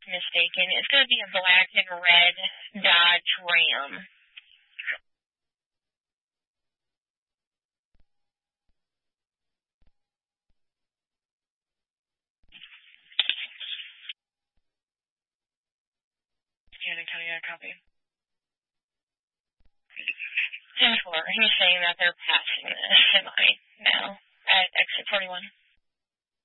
mistaken. It's going to be a black and red Dodge Ram. Can I copy? 10-4. He's saying that they're passing the semi now at exit 41.